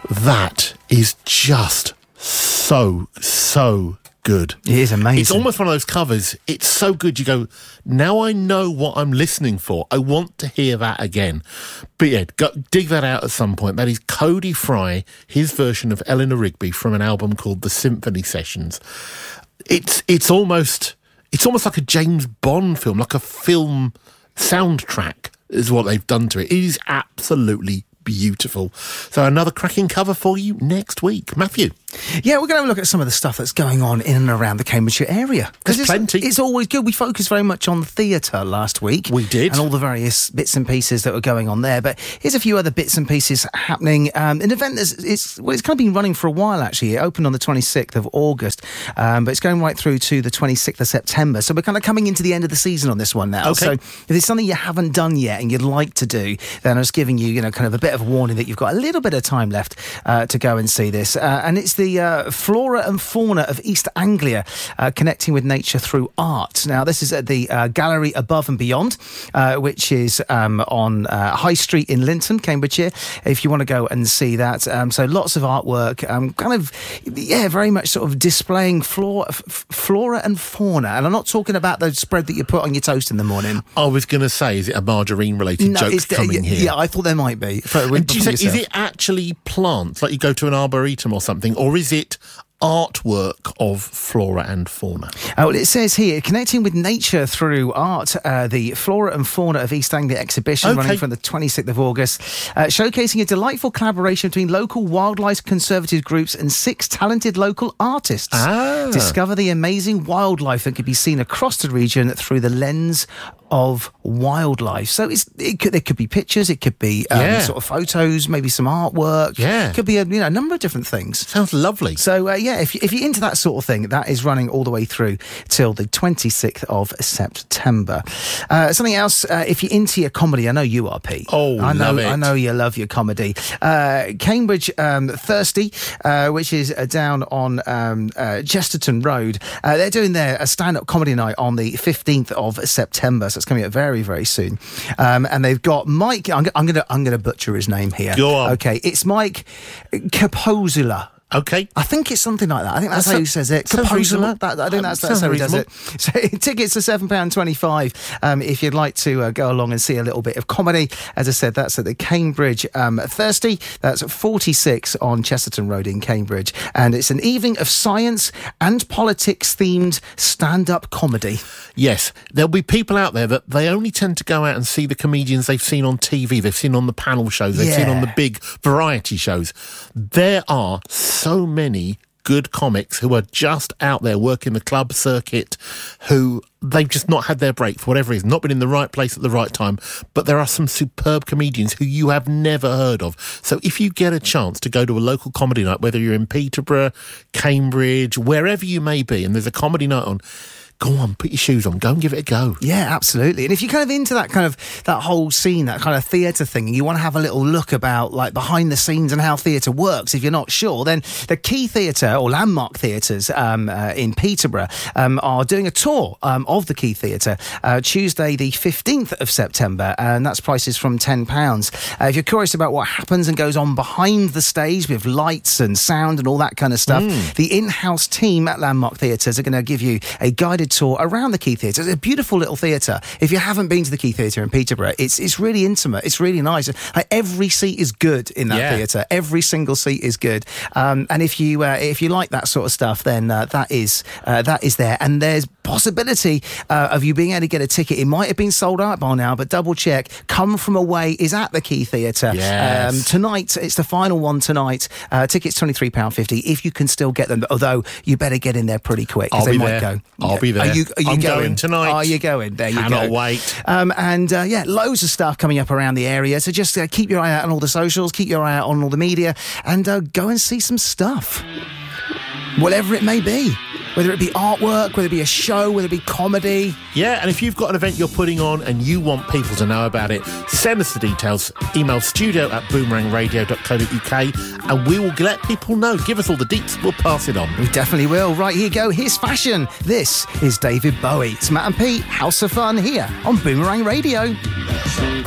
That is just so good. It is amazing. It's almost one of those covers. It's so good. You go, now I know what I'm listening for. I want to hear that again. But yeah, dig that out at some point. That is Cody Fry, his version of Eleanor Rigby from an album called The Symphony Sessions. It's almost like a James Bond film, like a film soundtrack is what they've done to it. It is absolutely beautiful. So another cracking cover for you next week. Matthew. Yeah, we're going to have a look at some of the stuff that's going on in and around the Cambridgeshire area. There's plenty. It's always good. We focused very much on theatre last week. We did. And all the various bits and pieces that were going on there. But here's a few other bits and pieces happening. An event it's kind of been running for a while, actually. It opened on the 26th of August, but it's going right through to the 26th of September. So we're kind of coming into the end of the season on this one now. Okay. So if there's something you haven't done yet and you'd like to do, then I was giving you, kind of a bit of a warning that you've got a little bit of time left to go and see this. And it's the Flora and Fauna of East Anglia, connecting with nature through art. Now, this is at the Gallery Above and Beyond, which is on High Street in Linton, Cambridgeshire, if you want to go and see that. So lots of artwork, very much sort of displaying flora and fauna. And I'm not talking about the spread that you put on your toast in the morning. I was going to say, is it a margarine-related joke coming here? Yeah, I thought there might be. Is it actually plants, like you go to an arboretum or something, or is it artwork of flora and fauna? Well, it says here, connecting with nature through art, the Flora and Fauna of East Anglia exhibition running from the 26th of August, showcasing a delightful collaboration between local wildlife conservative groups and 6 talented local artists. Discover the amazing wildlife that could be seen across the region through the lens of wildlife. So there could be pictures, it could be sort of photos, maybe some artwork. Yeah. It could be a number of different things. Sounds lovely. So, if you're into that sort of thing, that is running all the way through till the 26th of September. Something else, if you're into your comedy, I know you are, Pete. Oh, love it. I know you love your comedy. Cambridge Thirsty, which is down on Chesterton Road. They're doing a stand-up comedy night on the 15th of September, so it's coming up very, very soon. And they've got Mike. I'm going to butcher his name here. Go on. Okay, it's Mike Capozula. Okay. I think it's something like that. I think that's how he says it. Capozula. I think that's how he does it. So tickets are £7.25 if you'd like to go along and see a little bit of comedy. As I said, that's at the Cambridge Thirsty. That's 46 on Chesterton Road in Cambridge. And it's an evening of science and politics themed stand-up comedy. Yes. There'll be people out there that they only tend to go out and see the comedians they've seen on TV, they've seen on the panel shows, they've seen on the big variety shows. There are so many good comics who are just out there working the club circuit, who they've just not had their break for whatever reason, not been in the right place at the right time. But there are some superb comedians who you have never heard of. So if you get a chance to go to a local comedy night, whether you're in Peterborough, Cambridge, wherever you may be, and there's a comedy night on, go on, put your shoes on, go and give it a go. Yeah, absolutely. And if you're kind of into that whole scene, that kind of theatre thing, and you want to have a little look about like behind the scenes and how theatre works, if you're not sure, then the Key Theatre or Landmark Theatres in Peterborough are doing a tour of the Key Theatre Tuesday the 15th of September, and that's prices from £10. If you're curious about what happens and goes on behind the stage with lights and sound and all that kind of stuff, the in-house team at Landmark Theatres are going to give you a guided tour around the Key Theatre. It's a beautiful little theatre. If you haven't been to the Key Theatre in Peterborough, it's really intimate. It's really nice. Like, every seat is good in that theatre. Every single seat is good. And if you like that sort of stuff, then that is there. And there's possibility of you being able to get a ticket. It might have been sold out by now, but double check. Come From Away is at the Key Theatre. Yes. Tonight, it's the final one tonight. Tickets £23.50 if you can still get them. Although you better get in there pretty quick because they might go. I'll be there. Are you I'm going tonight? Are you going? There you go. Cannot wait. Loads of stuff coming up around the area. So just keep your eye out on all the socials, keep your eye out on all the media, and go and see some stuff. Whatever it may be. Whether it be artwork, whether it be a show, whether it be comedy. Yeah, and if you've got an event you're putting on and you want people to know about it, send us the details. Email studio@boomerangradio.co.uk and we will let people know. Give us all the deets, we'll pass it on. We definitely will. Right, here you go. Here's fashion. This is David Bowie. It's Matt and Pete, House of Fun here on Boomerang Radio.